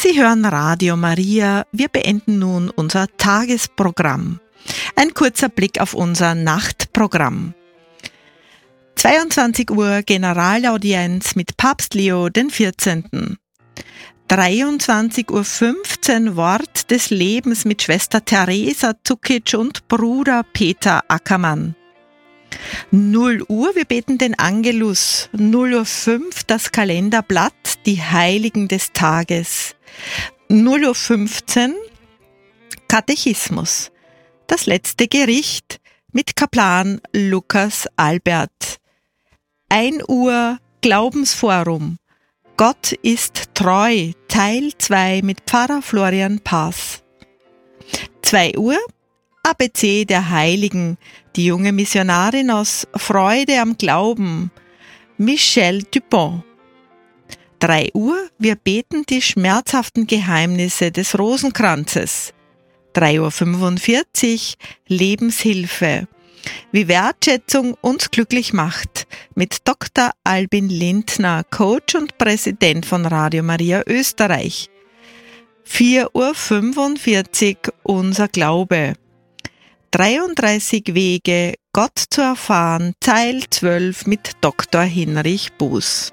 Sie hören Radio Maria. Wir beenden nun unser Tagesprogramm. Ein kurzer Blick auf unser Nachtprogramm. 22 Uhr Generalaudienz mit Papst Leo XIV. 23:15 Uhr Wort des Lebens mit Schwester Teresa Zukic und Bruder Peter Ackermann. 0 Uhr, wir beten den Angelus. 0:05 Uhr das Kalenderblatt, die Heiligen des Tages. 0:15 Uhr Katechismus. Das letzte Gericht mit Kaplan Lukas Albert. 1 Uhr Glaubensforum. Gott ist treu, Teil 2 mit Pfarrer Florian Paas. 2 Uhr ABC der Heiligen, die junge Missionarin aus Freude am Glauben, Michelle Dupont. 3 Uhr, wir beten die schmerzhaften Geheimnisse des Rosenkranzes. 3:45 Uhr, Lebenshilfe. Wie Wertschätzung uns glücklich macht, mit Dr. Albin Lindner, Coach und Präsident von Radio Maria Österreich. 4:45 Uhr, unser Glaube. 33 Wege, Gott zu erfahren, Teil 12 mit Dr. Hinrich Buß.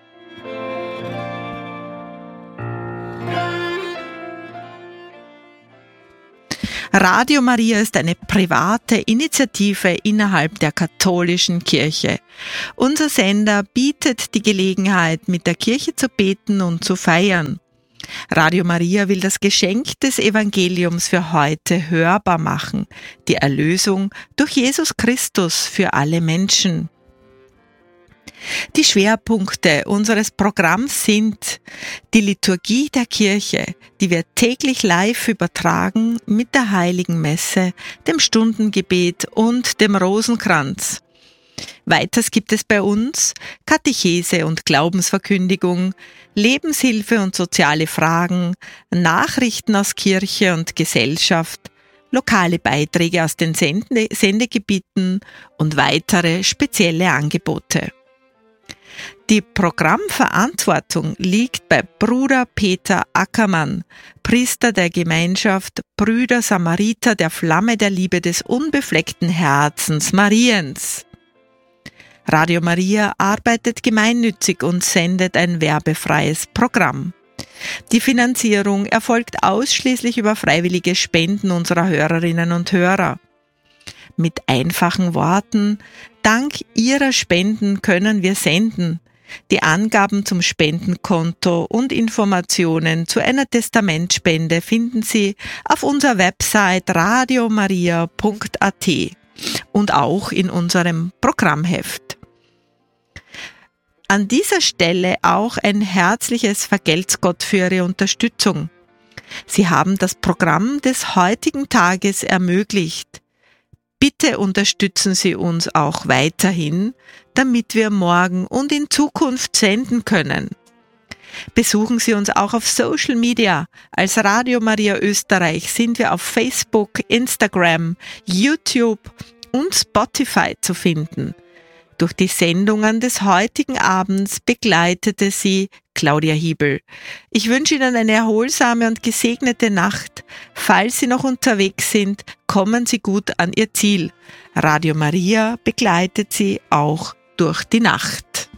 Radio Maria ist eine private Initiative innerhalb der katholischen Kirche. Unser Sender bietet die Gelegenheit, mit der Kirche zu beten und zu feiern. Radio Maria will das Geschenk des Evangeliums für heute hörbar machen, die Erlösung durch Jesus Christus für alle Menschen. Die Schwerpunkte unseres Programms sind die Liturgie der Kirche, die wir täglich live übertragen mit der Heiligen Messe, dem Stundengebet und dem Rosenkranz. Weiters gibt es bei uns Katechese und Glaubensverkündigung, Lebenshilfe und soziale Fragen, Nachrichten aus Kirche und Gesellschaft, lokale Beiträge aus den Sendegebieten und weitere spezielle Angebote. Die Programmverantwortung liegt bei Bruder Peter Ackermann, Priester der Gemeinschaft Brüder Samariter der Flamme der Liebe des unbefleckten Herzens Mariens. Radio Maria arbeitet gemeinnützig und sendet ein werbefreies Programm. Die Finanzierung erfolgt ausschließlich über freiwillige Spenden unserer Hörerinnen und Hörer. Mit einfachen Worten: Dank Ihrer Spenden können wir senden. Die Angaben zum Spendenkonto und Informationen zu einer Testamentspende finden Sie auf unserer Website radiomaria.at und auch in unserem Programmheft. An dieser Stelle auch ein herzliches Vergelt's Gott für Ihre Unterstützung. Sie haben das Programm des heutigen Tages ermöglicht. Bitte unterstützen Sie uns auch weiterhin, damit wir morgen und in Zukunft senden können. Besuchen Sie uns auch auf Social Media. Als Radio Maria Österreich sind wir auf Facebook, Instagram, YouTube und Spotify zu finden. Durch die Sendungen des heutigen Abends begleitete Sie Claudia Hiebel. Ich wünsche Ihnen eine erholsame und gesegnete Nacht. Falls Sie noch unterwegs sind, kommen Sie gut an Ihr Ziel. Radio Maria begleitet Sie auch durch die Nacht.